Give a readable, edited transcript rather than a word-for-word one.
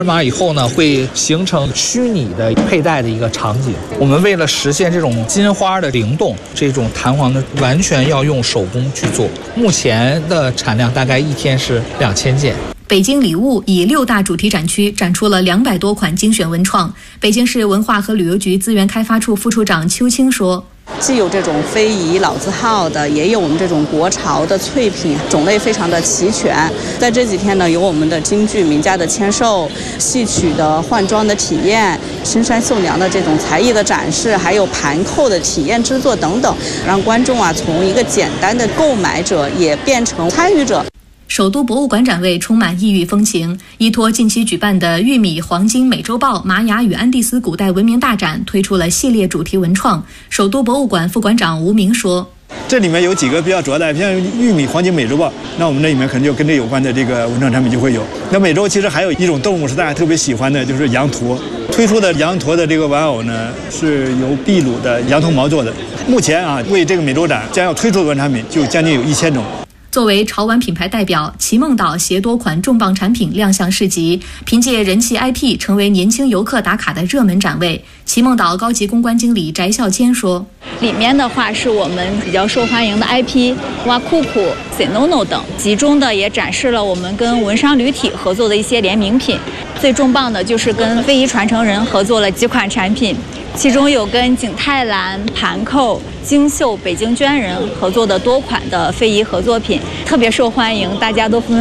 码以后呢，会形成虚拟的佩戴的一个场景。我们为了实现这种金花的灵动，这种弹簧呢，完全要用手工去做。目前的产量大概一天是2000件。 北京礼物以6大主题展区展出了200多款精选文创。北京市文化和旅游局资源开发处副处长邱青说， 既有这种非遗老字号的，也有我们这种国潮的脆品，种类非常的齐全。在这几天呢，有我们的京剧名家的签售、戏曲的换装的体验、深山绣娘的这种才艺的展示，还有盘扣的体验制作等等，让观众从一个简单的购买者也变成参与者。 首都博物馆展位充满异域风情，依托近期举办的玉米、黄金、美洲豹、玛雅与安第斯古代文明大展，推出了系列主题文创。首都博物馆副馆长吴明说， 这里面有几个比较主要的，像玉米、黄金、美洲豹，那我们这里面可能就跟这有关的这个文创产品就会有。那美洲其实还有一种动物是大家特别喜欢的，就是羊驼。推出的羊驼的这个玩偶呢，是由秘鲁的羊驼毛做的。目前为这个美洲展将要推出的文创产品就将近有1000种。 作为潮玩品牌代表，奇梦岛携多款重磅产品亮相市集，凭借人气 IP 成为年轻游客打卡的热门展位。奇梦岛高级公关经理翟孝谦说， 里面的话是我们比较受欢迎的 IP 哇酷酷、Senono 等，集中的也展示了我们跟文商旅体合作的一些联名品。最重磅的就是跟非遗传承人合作了几款产品，其中有跟景泰蓝、盘扣、京绣、北京绢人合作的多款的非遗合作品，特别受欢迎，大家都纷纷